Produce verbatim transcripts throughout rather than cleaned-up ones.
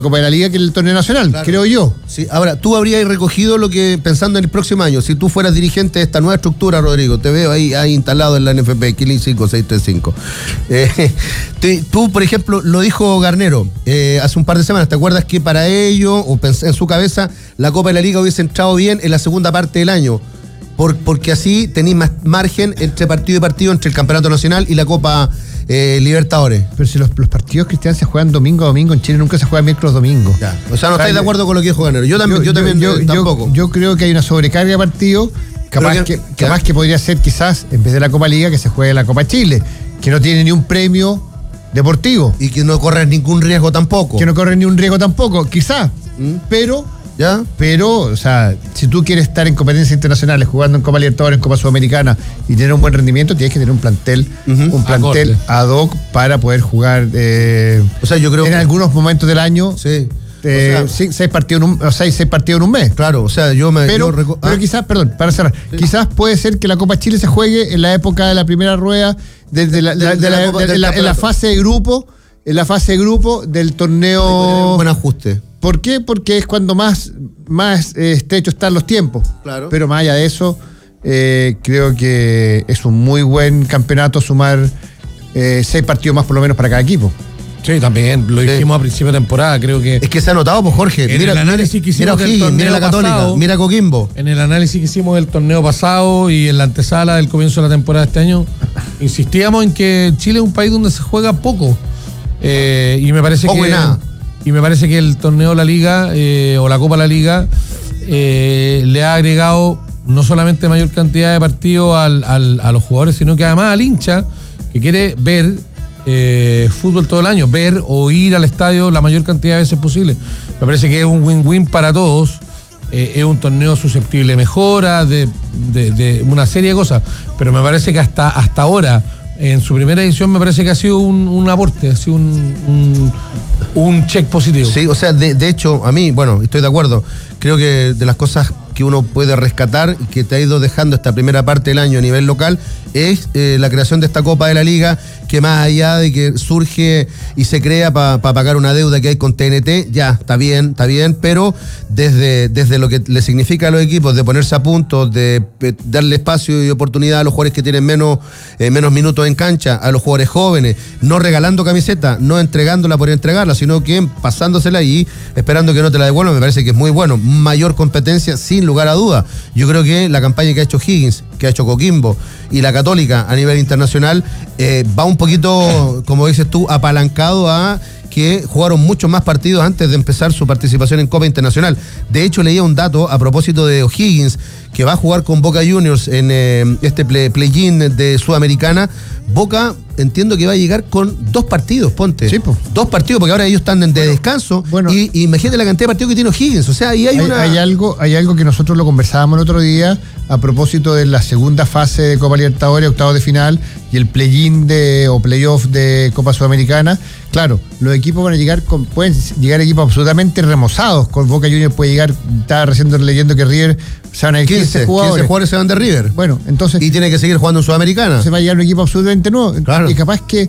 Copa de la Liga que el torneo nacional, claro. Creo yo. Sí, ahora, tú habrías recogido lo que, pensando en el próximo año, si tú fueras dirigente de esta nueva estructura, Rodrigo, te veo ahí, ahí instalado en la N F P, Killing cinco seis tres cinco. Eh, te, tú, por ejemplo, lo dijo Garnero eh, hace un par de semanas, ¿te acuerdas que para ello, o en su cabeza, la Copa de la Liga hubiese entrado bien en la segunda parte del año? Por, porque así tenéis más margen entre partido y partido, entre el Campeonato Nacional y la Copa eh, Libertadores. Pero si los, los partidos cristianos se juegan domingo a domingo, en Chile nunca se juegan miércoles domingo. Ya. O sea, no estáis de acuerdo con lo que dijo Ganero. Yo también, yo, yo también yo, eh, tampoco. Yo, yo creo que hay una sobrecarga de partidos, capaz que, que, capaz que podría ser quizás, en vez de la Copa Liga, que se juegue la Copa Chile, que no tiene ni un premio deportivo. Y que no corres ningún riesgo tampoco. Que no corres ni un riesgo tampoco, quizás. ¿Mm? Pero... ¿Ya? Pero, o sea, si tú quieres estar en competencias internacionales, jugando en Copa Libertadores, en Copa Sudamericana y tener un buen rendimiento, tienes que tener un plantel, uh-huh. un plantel ad hoc para poder jugar eh, o sea, yo creo en que... algunos momentos del año. Sí. Eh, o sea, seis, seis, partidos en un, o seis, seis partidos en un mes. Claro, o sea, yo me... Pero, yo reco- pero ah. quizás, perdón, para cerrar, sí. Quizás puede ser que la Copa Chile se juegue en la época de la primera rueda, desde la, de, de, de la, la, de, de la, en la fase de grupo, en la fase de grupo del torneo. Un buen ajuste. ¿Por qué? Porque es cuando más, más eh, estrecho están los tiempos. Claro. Pero más allá de eso, eh, creo que es un muy buen campeonato sumar eh, seis partidos más por lo menos para cada equipo. Sí, también, lo dijimos sí. a principio de temporada, creo que... Es que se ha notado, pues, Jorge. En mira, el análisis que hicimos mira del torneo mira la Católica, pasado, mira Coquimbo. En el análisis que hicimos del torneo pasado y en la antesala del comienzo de la temporada de este año, insistíamos en que Chile es un país donde se juega poco. Eh, y me parece poco que... y nada. Y me parece que el torneo de la Liga eh, o la Copa de la Liga eh, le ha agregado no solamente mayor cantidad de partidos al, al, a los jugadores, sino que además al hincha que quiere ver eh, fútbol todo el año, ver o ir al estadio la mayor cantidad de veces posible. Me parece que es un win-win para todos. Eh, es un torneo susceptible de mejora, de, de, de una serie de cosas, pero me parece que hasta, hasta ahora, en su primera edición, me parece que ha sido un, un aporte, ha sido un, un, un check positivo. Sí, o sea, de, de hecho, a mí, bueno, estoy de acuerdo. Creo que de las cosas que uno puede rescatar y que te ha ido dejando esta primera parte del año a nivel local es eh, la creación de esta Copa de la Liga, que más allá de que surge y se crea para pa pagar una deuda que hay con T N T, ya, está bien, está bien, pero desde, desde lo que le significa a los equipos de ponerse a punto, de, de darle espacio y oportunidad a los jugadores que tienen menos, eh, menos minutos en cancha, a los jugadores jóvenes, no regalando camiseta, no entregándola por entregarla, sino que pasándosela y esperando que no te la devuelvan, me parece que es muy bueno. Mayor competencia, sin lugar a duda. Yo creo que la campaña que ha hecho Higgins, que ha hecho Coquimbo y la Católica a nivel internacional eh, va un poquito, como dices tú, apalancado a que jugaron muchos más partidos antes de empezar su participación en Copa Internacional. De hecho, leía un dato a propósito de O'Higgins, que va a jugar con Boca Juniors en eh, este play- play-in de Sudamericana. Boca, entiendo que va a llegar con dos partidos, ponte. Sí, po. Dos partidos, porque ahora ellos están de bueno, descanso. Bueno, y, y imagínate la cantidad de partidos que tiene O'Higgins. O sea, ahí hay, hay una... Hay algo, hay algo que nosotros lo conversábamos el otro día a propósito de la segunda fase de Copa Libertadores, octavos de final, y el play-in de, o playoff de Copa Sudamericana. Claro, los equipos van a llegar con, pueden llegar equipos absolutamente remozados. Con Boca Juniors puede llegar, estaba recién leyendo que River se van a ir quince jugadores. quince jugadores se van de River. Bueno, entonces... Y tiene que seguir jugando en Sudamericana. Se va a llegar un equipo absolutamente nuevo. Claro. Y capaz que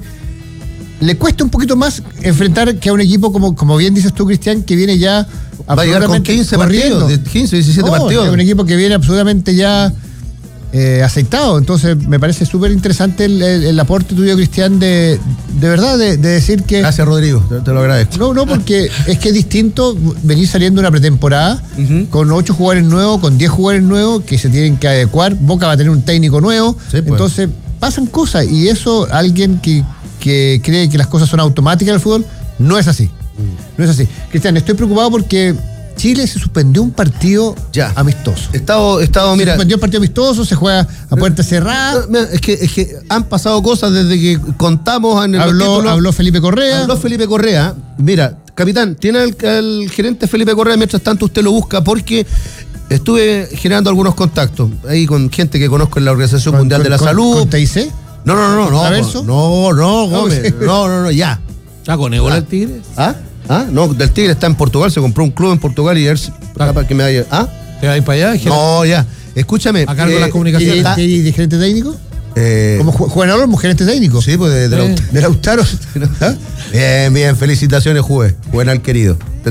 le cuesta un poquito más enfrentar que a un equipo, como, como bien dices tú, Cristian, que viene ya... Va a llegar con quince corriendo. partidos, quince, diecisiete no, partidos. Es un equipo que viene absolutamente ya... Eh, aceitado. Entonces me parece súper interesante el, el, el aporte tuyo, Cristian, de, de verdad, de, de decir que... Gracias, Rodrigo, te, te lo agradezco. No, no, porque es que es distinto venir saliendo una pretemporada uh-huh. con ocho jugadores nuevos, con diez jugadores nuevos que se tienen que adecuar. Boca va a tener un técnico nuevo. Sí, pues. Entonces pasan cosas y eso, alguien que, que cree que las cosas son automáticas en el fútbol, no es así. Uh-huh. No es así. Cristian, estoy preocupado porque Chile se suspendió un partido ya. amistoso. Estado, estado, mira. Se suspendió un partido amistoso, se juega a puerta cerrada. No, es, que, es que han pasado cosas desde que contamos en el habló, habló Felipe Correa. Habló Felipe Correa. Mira, capitán, tiene al, al gerente Felipe Correa, mientras tanto usted lo busca, porque estuve generando algunos contactos ahí con gente que conozco en la Organización ¿Con, Mundial con, de la con, Salud. ¿Con T I C? No, no, no, no. ¿Traverso? No, no, Gómez. No, no, no, ya. ¿Está con Ébola el Tigre? ¿Ah? ¿Ah? No, del Tigre está en Portugal, se compró un club en Portugal y a ver si capaz que me vaya. ¿Ah? ¿Te vas a ir para allá? No, ya. Escúchame. ¿A cargo de las comunicaciones? ¿Y de gerente técnico? Eh, Como ju- juegan ahora los gerentes técnicos. Sí, pues de, de, Sí. Laut- De Lautaro. ¿Ah? Bien, bien, felicitaciones, Juve. Buen al querido.